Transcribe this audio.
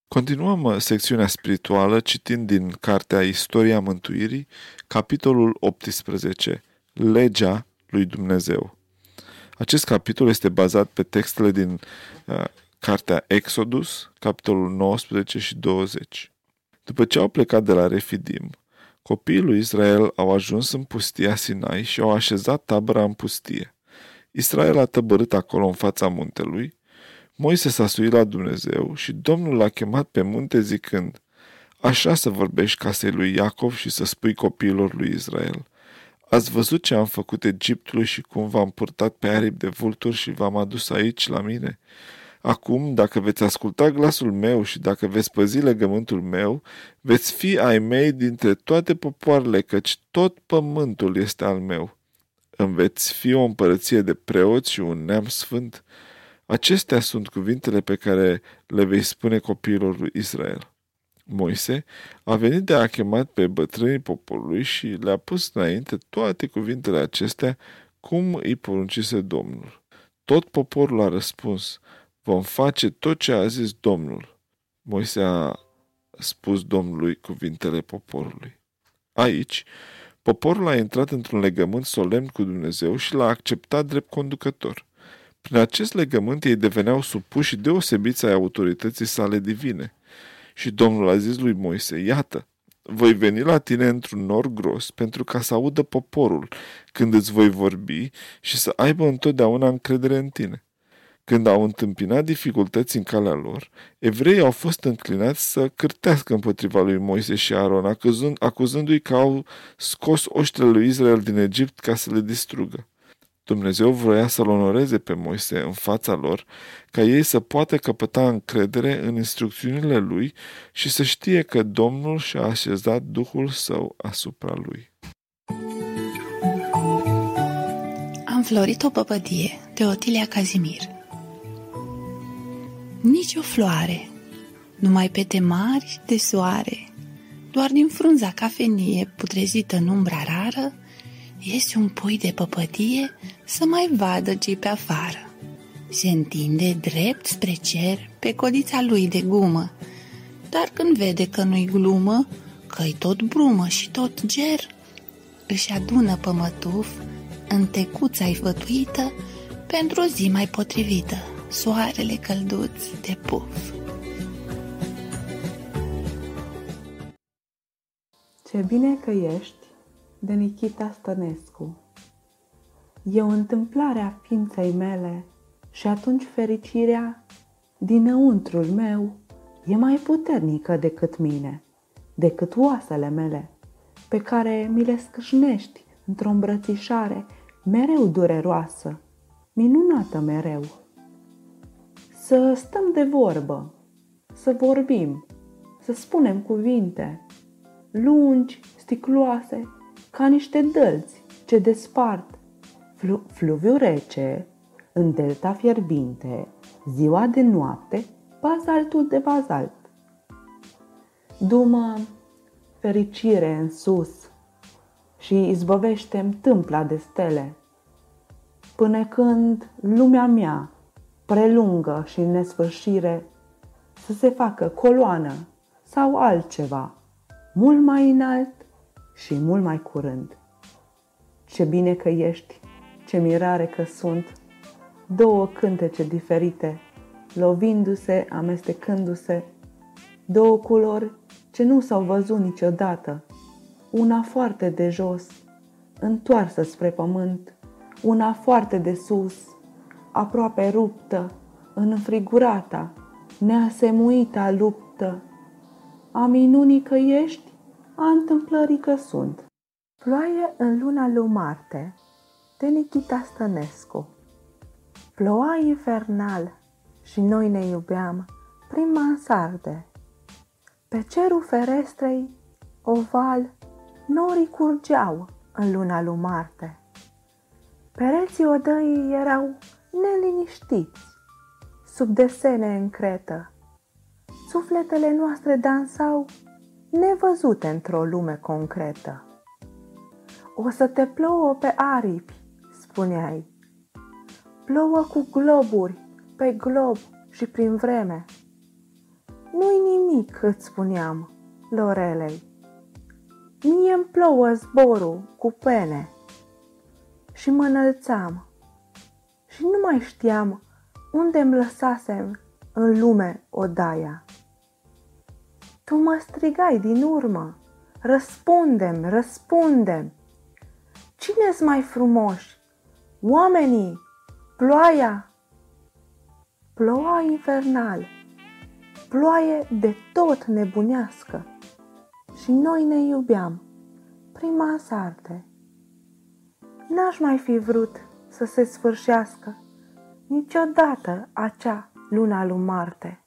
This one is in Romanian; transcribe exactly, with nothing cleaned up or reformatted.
Continuăm secțiunea spirituală citind din cartea Istoria Mântuirii, capitolul optsprezece, Legea lui Dumnezeu. Acest capitol este bazat pe textele din uh, cartea Exodus, capitolul nouăsprezece și douăzeci. După ce au plecat de la Refidim, copiii lui Israel au ajuns în pustia Sinai și au așezat tabăra în pustie. Israel a tăbărât acolo în fața muntelui. Moise s-a suit la Dumnezeu și Domnul l-a chemat pe munte zicând: Așa să vorbești casei lui Iacov și să spui copiilor lui Israel: Ați văzut ce am făcut Egiptului și cum v-am purtat pe aripi de vulturi și v-am adus aici la mine? Acum, dacă veți asculta glasul meu și dacă veți păzi legământul meu, veți fi ai mei dintre toate popoarele, căci tot pământul este al meu. Îmi veți fi o împărăție de preoți și un neam sfânt. Acestea sunt cuvintele pe care le vei spune copiilor lui Israel. Moise a venit de a chemat pe bătrânii poporului și le-a pus înainte toate cuvintele acestea, cum îi poruncise Domnul. Tot poporul a răspuns: Vom face tot ce a zis Domnul. Moise a spus Domnului cuvintele poporului. Aici, poporul a intrat într-un legământ solemn cu Dumnezeu și l-a acceptat drept conducător. Prin acest legământ ei deveneau supuși și deosebiți ai autorității sale divine. Și Domnul a zis lui Moise: Iată, voi veni la tine într-un nor gros pentru ca să audă poporul când îți voi vorbi și să aibă întotdeauna încredere în tine. Când au întâmpinat dificultăți în calea lor, evreii au fost înclinați să cârtească împotriva lui Moise și Aron, acuzând, acuzându-i că au scos oștile lui Israel din Egipt ca să le distrugă. Dumnezeu vroia să-l onoreze pe Moise în fața lor, ca ei să poată căpăta încredere în instrucțiunile lui și să știe că Domnul și-a așezat Duhul Său asupra lui. Am florit o păpădie de Otilia Cazimir. Nici o floare, numai pete mari de soare, doar din frunza cafenie putrezită în umbra rară, iese un pui de păpădie să mai vadă ce pe afară. Se întinde drept spre cer pe codița lui de gumă, dar când vede că nu-i glumă, că-i tot brumă și tot ger, își adună pămătuf în tecuța-i fătuită pentru o zi mai potrivită, soarele călduț de puf. Ce bine că ești, de Nichita Stănescu. E o întâmplare a ființei mele și atunci fericirea dinăuntrul meu e mai puternică decât mine, decât oasele mele, pe care mi le scâșnești într-o îmbrățișare mereu dureroasă, minunată mereu. Să stăm de vorbă, să vorbim, să spunem cuvinte lungi, sticloase, ca niște dălți ce despart Flu- fluviu rece, în delta fierbinte, ziua de noapte, bazaltul de bazalt. Du-mă, fericire, în sus și izbăvește-mi tâmpla de stele, până când lumea mea, prelungă și în nesfârșire, să se facă coloană sau altceva, mult mai înalt și mult mai curând. Ce bine că ești, ce mirare că sunt, două cântece diferite, lovindu-se, amestecându-se, două culori ce nu s-au văzut niciodată, una foarte de jos, întoarsă spre pământ, una foarte de sus, aproape ruptă, înfrigurata, neasemuita luptă, a minunii că ești, a întâmplării că sunt. Ploaie în luna lui Marte, de Nichita Stănescu. Ploua infernal și noi ne iubeam prin mansarde. Pe cerul ferestrei oval norii curgeau în luna lui Marte. Pereții odăii erau neliniștiți, sub desene în cretă. Sufletele noastre dansau nevăzute într-o lume concretă. O să te plouă pe aripi, spuneai. Plouă cu globuri, pe glob și prin vreme. Nu-i nimic, îți spuneam, Lorelei. Mie-mi plouă zborul cu pene. Și mă înălțam și nu mai știam unde-mi lăsasem în lume odaia. Tu mă strigai din urmă, răspundem, răspundem. Cine-s mai frumoși? Oamenii? Ploaia? Ploua infernal, ploaie de tot nebunească. Și noi ne iubeam, prima sarte. N-aș mai fi vrut să se sfârșească niciodată acea luna lui Marte.